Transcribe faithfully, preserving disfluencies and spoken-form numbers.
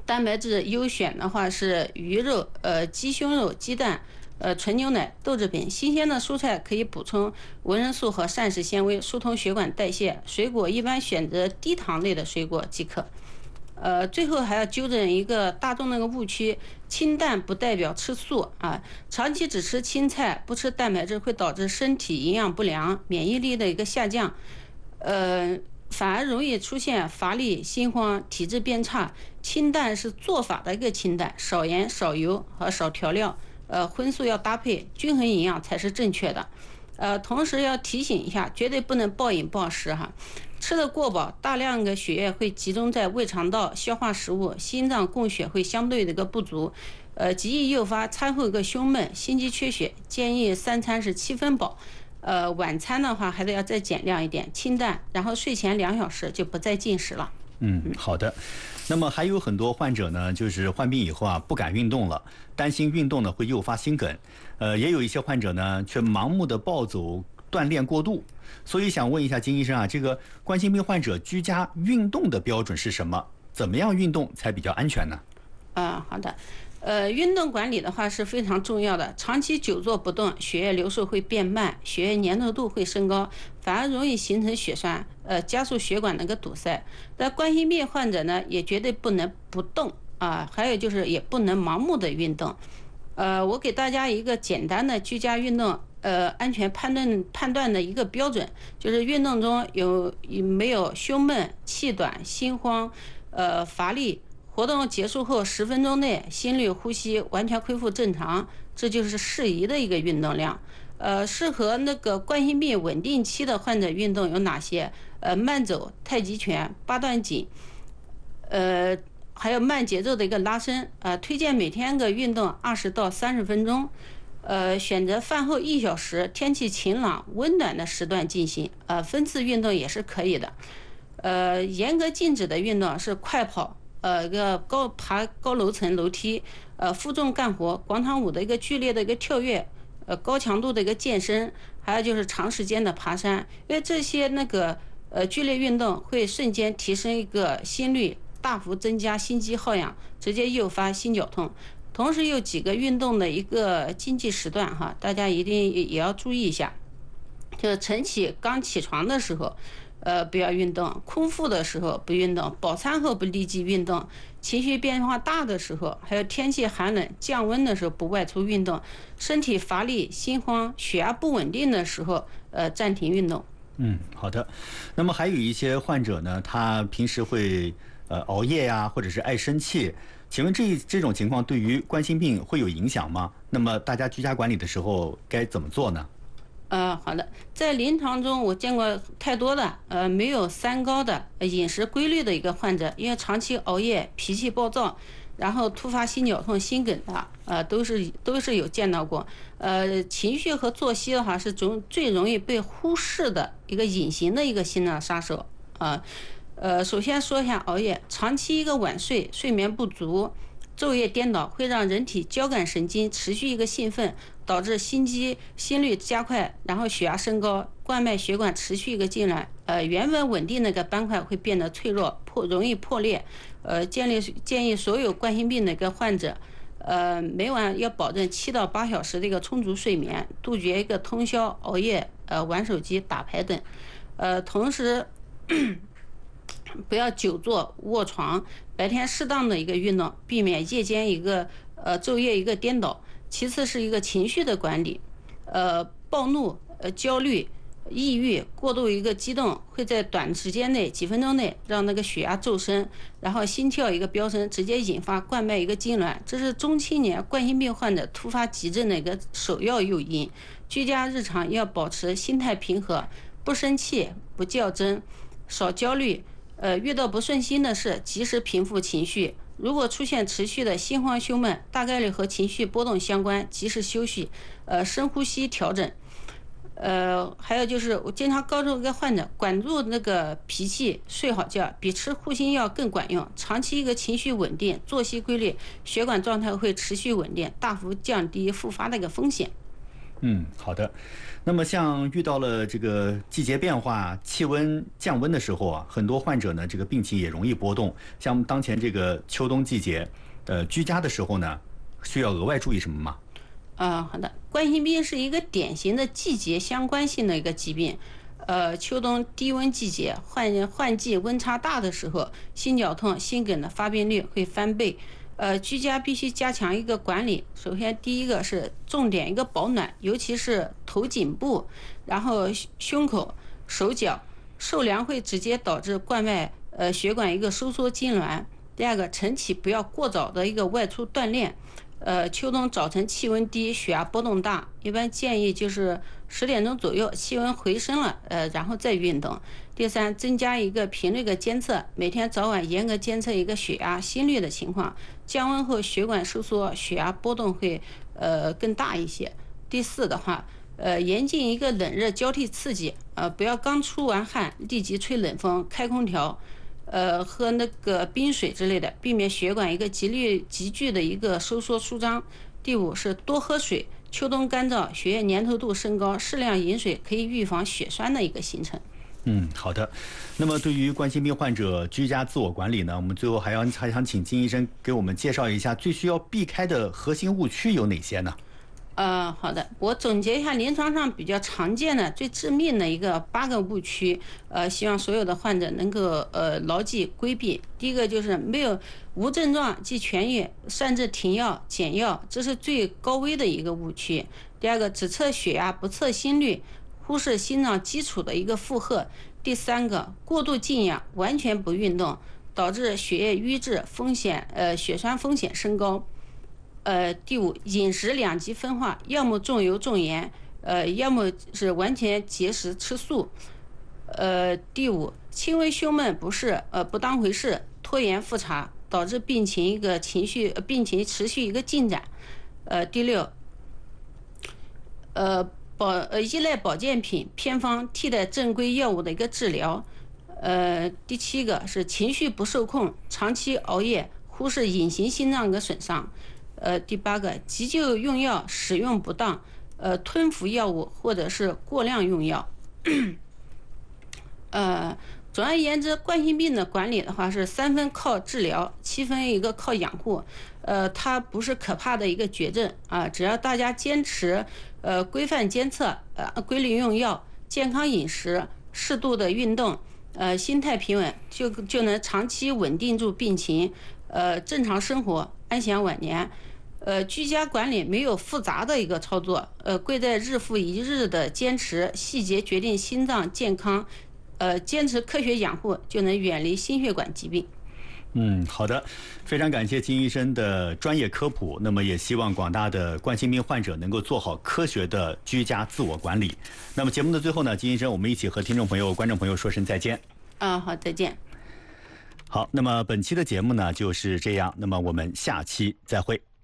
蛋白质优选的话是鱼肉、呃鸡胸肉、鸡蛋、呃纯牛奶、豆制品。新鲜的蔬菜可以补充维生素和膳食纤维，疏通血管代谢。水果一般选择低糖类的水果即可。呃，最后还要纠正一个大众那个误区，清淡不代表吃素啊。长期只吃青菜，不吃蛋白质，会导致身体营养不良、免疫力的一个下降，呃，反而容易出现乏力、心慌、体质变差。清淡是做法的一个清淡，少盐、少油和少调料，呃，荤素要搭配，均衡营养才是正确的。呃，同时要提醒一下，绝对不能暴饮暴食哈。吃得过饱，大量的血液会集中在胃肠道消化食物，心脏供血会相对的一个不足，呃，极易诱发餐后一个胸闷、心肌缺血。建议三餐是七分饱，呃，晚餐的话还得要再减量一点，清淡，然后睡前两小时就不再进食了。 嗯，好的。那么还有很多患者呢，就是患病以后啊，不敢运动了，担心运动呢会诱发心梗。呃，也有一些患者呢，却盲目的暴走锻炼过度。所以想问一下金医生啊，这个冠心病患者居家运动的标准是什么？怎么样运动才比较安全呢？ 啊，好的。呃，运动管理的话是非常重要的。长期久坐不动，血液流速会变慢，血液粘稠度会升高，反而容易形成血栓，呃，加速血管那个堵塞。那冠心病患者呢，也绝对不能不动啊，还有就是也不能盲目的运动。呃，我给大家一个简单的居家运动呃安全判断判断的一个标准，就是运动中有没有胸闷、气短、心慌、呃乏力。活动结束后十分钟内心率、呼吸完全恢复正常，这就是适宜的一个运动量。呃，适合那个冠心病稳定期的患者运动有哪些？呃，慢走、太极拳、八段锦，呃，还有慢节奏的一个拉伸。呃，推荐每天个运动二十到三十分钟。呃，选择饭后一小时，天气晴朗、温暖的时段进行。呃，分次运动也是可以的。呃，严格禁止的运动是快跑。呃，一个高爬高楼层楼梯，呃，负重干活，广场舞的一个剧烈的一个跳跃，呃，高强度的一个健身，还有就是长时间的爬山，因为这些那个呃剧烈运动会瞬间提升一个心率，大幅增加心肌耗氧，直接诱发心绞痛。同时有几个运动的一个禁忌时段哈，大家一定也要注意一下，就是晨起刚起床的时候。呃，不要运动，空腹的时候不运动，饱餐后不立即运动，情绪变化大的时候，还有天气寒冷降温的时候不外出运动，身体乏力、心慌、血压不稳定的时候，呃，暂停运动。 嗯，好的。那么还有一些患者呢，他平时会呃熬夜呀，或者是爱生气，请问这这种情况对于冠心病会有影响吗？那么大家居家管理的时候该怎么做呢？ 呃，好的，在临床中我见过太多的呃没有三高的饮食规律的一个患者，因为长期熬夜、脾气暴躁，然后突发心绞痛、心梗的，呃，都是都是有见到过。呃，情绪和作息的话是总最容易被忽视的一个隐形的一个心脏杀手啊。呃，首先说一下熬夜，长期一个晚睡、睡眠不足。昼夜颠倒会让人体交感神经持续一个兴奋，导致心肌心率加快，然后血压升高，冠脉血管持续一个痉挛，呃，原本稳定的一个斑块会变得脆弱，破容易破裂。呃，建议建议所有冠心病的一个患者，呃，每晚要保证七到八小时的一个充足睡眠，杜绝一个通宵熬夜、呃玩手机、打牌等。呃，同时。不要久坐卧床，白天适当的一个运动，避免夜间一个呃昼夜一个颠倒。其次是一个情绪的管理，呃暴怒、呃焦虑、抑郁、过度一个激动，会在短时间内几分钟内让那个血压骤升，然后心跳一个飙升，直接引发冠脉一个痉挛，这是中青年冠心病患者突发急症的一个首要诱因。居家日常要保持心态平和，不生气，不较真，少焦虑。呃，遇到不顺心的事，及时平复情绪。如果出现持续的心慌胸闷，大概率和情绪波动相关，及时休息，呃，深呼吸调整。呃，还有就是我经常告诉一个患者，管住那个脾气，睡好觉，比吃护心药更管用。长期一个情绪稳定，作息规律，血管状态会持续稳定，大幅降低复发的一个风险。 嗯，好的。那么像遇到了这个季节变化、气温降温的时候啊，很多患者呢，这个病情也容易波动。像当前这个秋冬季节，呃，居家的时候呢，需要额外注意什么吗？ 啊，好的。冠心病是一个典型的季节相关性的一个疾病。呃，秋冬低温季节，换换季温差大的时候，心绞痛、心梗的发病率会翻倍。呃，居家必须加强一个管理。首先，第一个是重点一个保暖，尤其是头颈部，然后胸口、手脚，受凉会直接导致冠脉呃血管一个收缩痉挛。第二个，晨起不要过早的一个外出锻炼。呃，秋冬早晨气温低，血压波动大，一般建议就是十点钟左右，气温回升了，呃，然后再运动。第三，增加一个频率的监测，每天早晚严格监测一个血压、心率的情况。降温后血管收缩，血压波动会呃更大一些。第四的话，呃，严禁一个冷热交替刺激，呃，不要刚出完汗立即吹冷风、开空调。呃，喝那个冰水之类的，避免血管一个急剧急剧的一个收缩舒张。第五是多喝水，秋冬干燥，血液粘稠度升高，适量饮水可以预防血栓的一个形成。 嗯，好的。那么对于冠心病患者居家自我管理呢，我们最后还要还想请金医生给我们介绍一下最需要避开的核心误区有哪些呢？ 呃，好的，我总结一下临床上比较常见的、最致命的一个八个误区，呃，希望所有的患者能够呃牢记规避。第一个就是没有无症状即痊愈，擅自停药减药，这是最高危的一个误区。第二个，只测血压不测心率，忽视心脏基础的一个负荷。第三个，过度静养，完全不运动，导致血液瘀滞风险，呃，血栓风险升高。呃，第五，饮食两极分化，要么重油重盐，呃，要么是完全节食吃素。呃，第五，轻微胸闷不适，呃，不当回事，拖延复查，导致病情一个情绪，呃病情持续一个进展。呃，第六，呃，保呃依赖保健品偏方替代正规药物的一个治疗。呃，第七个是情绪不受控，长期熬夜，忽视隐形心脏的损伤。呃，第八个，急救用药使用不当，呃，吞服药物或者是过量用药。呃，总而言之，冠心病的管理的话是三分靠治疗，七分一个靠养护。呃，它不是可怕的一个绝症啊，只要大家坚持呃规范监测，呃规律用药，健康饮食，适度的运动，呃心态平稳，就就能长期稳定住病情，呃正常生活，安享晚年。呃，居家管理没有复杂的一个操作，呃，贵在日复一日的坚持，细节决定心脏健康，呃，坚持科学养护就能远离心血管疾病。 嗯，好的，非常感谢金医生的专业科普。那么也希望广大的冠心病患者能够做好科学的居家自我管理。那么节目的最后呢，金医生，我们一起和听众朋友、观众朋友说声再见。 啊，好，再见。 好，那么本期的节目呢就是这样，那么我们下期再会。